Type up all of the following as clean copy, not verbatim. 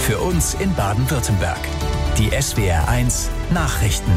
Für uns in Baden-Württemberg. Die SWR1 Nachrichten.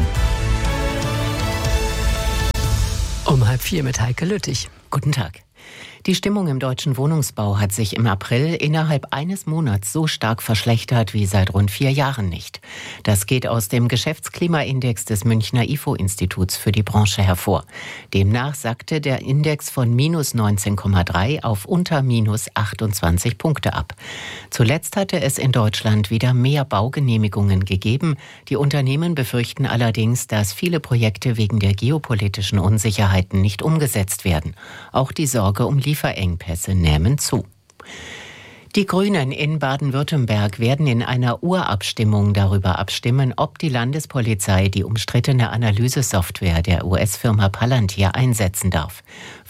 Um 3:30 mit Heike Lüttich. Guten Tag. Die Stimmung im deutschen Wohnungsbau hat sich im April innerhalb eines Monats so stark verschlechtert wie seit rund 4 Jahren nicht. Das geht aus dem Geschäftsklimaindex des Münchner IFO-Instituts für die Branche hervor. Demnach sackte der Index von minus 19,3 auf unter minus 28 Punkte ab. Zuletzt hatte es in Deutschland wieder mehr Baugenehmigungen gegeben. Die Unternehmen befürchten allerdings, dass viele Projekte wegen der geopolitischen Unsicherheiten nicht umgesetzt werden. Auch die Sorge um Lieferengpässe nehmen zu. Die Grünen in Baden-Württemberg werden in einer Urabstimmung darüber abstimmen, ob die Landespolizei die umstrittene Analysesoftware der US-Firma Palantir einsetzen darf.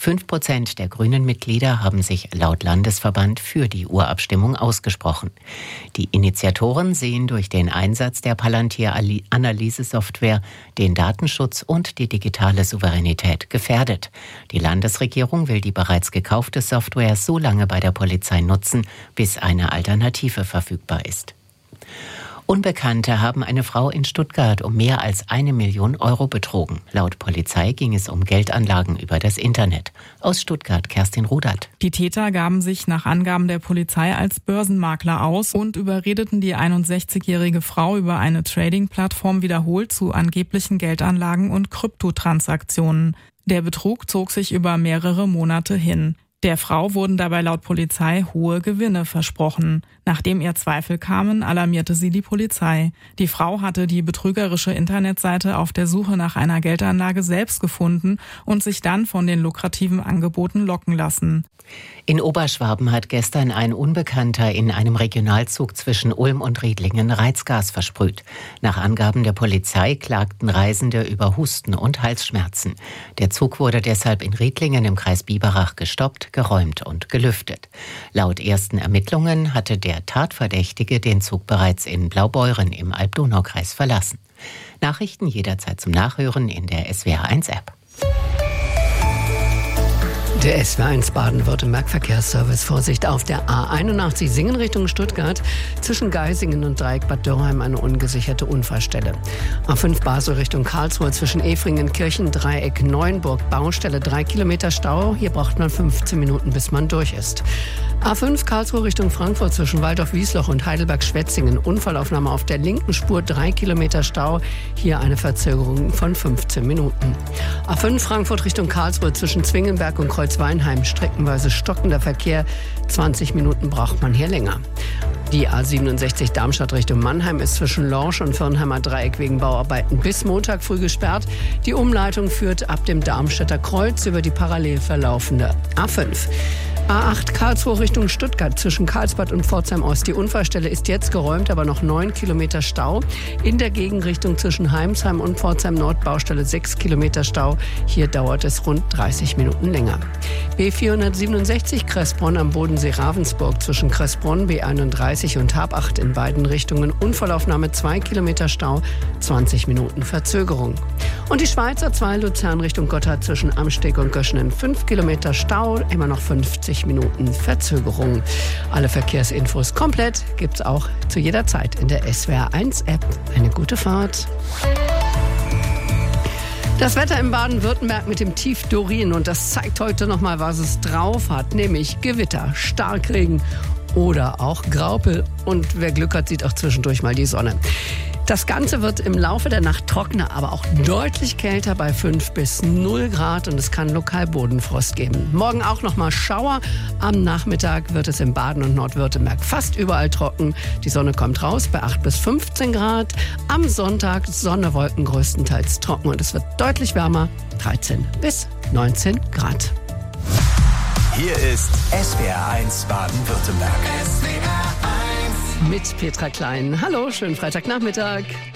5% der Grünen-Mitglieder haben sich laut Landesverband für die Urabstimmung ausgesprochen. Die Initiatoren sehen durch den Einsatz der Palantir-Analysesoftware den Datenschutz und die digitale Souveränität gefährdet. Die Landesregierung will die bereits gekaufte Software so lange bei der Polizei nutzen, bis eine Alternative verfügbar ist. Unbekannte haben eine Frau in Stuttgart um mehr als 1 Million Euro betrogen. Laut Polizei ging es um Geldanlagen über das Internet. Aus Stuttgart Kerstin Rudert. Die Täter gaben sich nach Angaben der Polizei als Börsenmakler aus und überredeten die 61-jährige Frau über eine Trading-Plattform wiederholt zu angeblichen Geldanlagen und Kryptotransaktionen. Der Betrug zog sich über mehrere Monate hin. Der Frau wurden dabei laut Polizei hohe Gewinne versprochen. Nachdem ihr Zweifel kamen, alarmierte sie die Polizei. Die Frau hatte die betrügerische Internetseite auf der Suche nach einer Geldanlage selbst gefunden und sich dann von den lukrativen Angeboten locken lassen. In Oberschwaben hat gestern ein Unbekannter in einem Regionalzug zwischen Ulm und Riedlingen Reizgas versprüht. Nach Angaben der Polizei klagten Reisende über Husten und Halsschmerzen. Der Zug wurde deshalb in Riedlingen im Kreis Biberach gestoppt, geräumt und gelüftet. Laut ersten Ermittlungen hatte der Tatverdächtige den Zug bereits in Blaubeuren im Alb-Donau-Kreis verlassen. Nachrichten jederzeit zum Nachhören in der SWR1-App. Der SWR1 Baden-Württemberg Verkehrsservice. Vorsicht auf der A81 Singen Richtung Stuttgart. Zwischen Geisingen und Dreieck Bad Dürrheim eine ungesicherte Unfallstelle. A5 Basel Richtung Karlsruhe zwischen Efringen, Kirchen, Dreieck Neuenburg. Baustelle 3 Kilometer Stau. Hier braucht man 15 Minuten, bis man durch ist. A5 Karlsruhe Richtung Frankfurt zwischen Waldorf-Wiesloch und Heidelberg-Schwetzingen. Unfallaufnahme auf der linken Spur, 3 Kilometer Stau. Hier eine Verzögerung von 15 Minuten. A5 Frankfurt Richtung Karlsruhe zwischen Zwingenberg und Kreuzweinheim. Streckenweise stockender Verkehr. 20 Minuten braucht man hier länger. Die A67 Darmstadt Richtung Mannheim ist zwischen Lorsch und Firnheimer Dreieck wegen Bauarbeiten bis Montag früh gesperrt. Die Umleitung führt ab dem Darmstädter Kreuz über die parallel verlaufende A5. A8 Karlsruhe Richtung Stuttgart zwischen Karlsbad und Pforzheim-Ost. Die Unfallstelle ist jetzt geräumt, aber noch 9 Kilometer Stau. In der Gegenrichtung zwischen Heimsheim und Pforzheim-Nord Baustelle 6 Kilometer Stau. Hier dauert es rund 30 Minuten länger. B467 Kressbronn am Bodensee Ravensburg zwischen Kressbronn, B31 und Habacht in beiden Richtungen. Unfallaufnahme 2 Kilometer Stau, 20 Minuten Verzögerung. Und die Schweizer 2 Luzern Richtung Gotthard zwischen Amsteg und Göschenen 5 Kilometer Stau, immer noch 50 Minuten Verzögerung. Alle Verkehrsinfos komplett gibt's auch zu jeder Zeit in der SWR1-App. Eine gute Fahrt. Das Wetter in Baden-Württemberg mit dem Tief Dorin, und das zeigt heute nochmal, was es drauf hat, nämlich Gewitter, Starkregen oder auch Graupel. Und wer Glück hat, sieht auch zwischendurch mal die Sonne. Das Ganze wird im Laufe der Nacht trockener, aber auch deutlich kälter bei 5 bis 0 Grad, und es kann lokal Bodenfrost geben. Morgen auch nochmal Schauer. Am Nachmittag wird es in Baden und Nordwürttemberg fast überall trocken. Die Sonne kommt raus bei 8 bis 15 Grad. Am Sonntag Sonne, Wolken größtenteils trocken, und es wird deutlich wärmer, 13 bis 19 Grad. Hier ist SWR1 Baden-Württemberg. Mit Petra Klein. Hallo, schönen Freitagnachmittag.